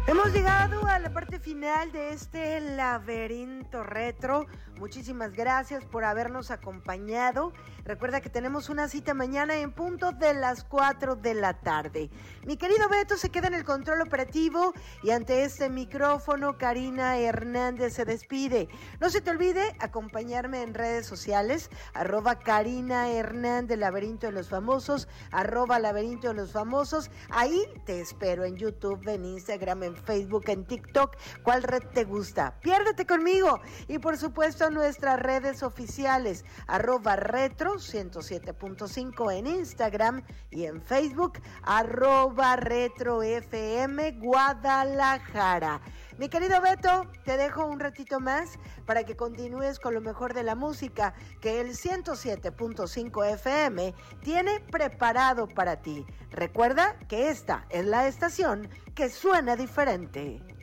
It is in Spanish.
Hemos llegado a la parte final de este laberinto retro. Muchísimas gracias por habernos acompañado. Recuerda que tenemos una cita mañana en punto de las 4 de la tarde. Mi querido Beto se queda en el control operativo y ante este micrófono Karina Hernández se despide. No se te olvide acompañarme en redes sociales, @Karina Hernández, Laberinto de los Famosos, @Laberinto de los Famosos. Ahí te espero en YouTube, en Instagram, en Facebook, en TikTok. ¿Cuál red te gusta? Piérdete conmigo. Y por supuesto nuestras redes oficiales, @retro107.5 en Instagram y en Facebook, @retrofm Guadalajara. Mi querido Beto, te dejo un ratito más para que continúes con lo mejor de la música que el 107.5 FM tiene preparado para ti. Recuerda que esta es la estación que suena diferente.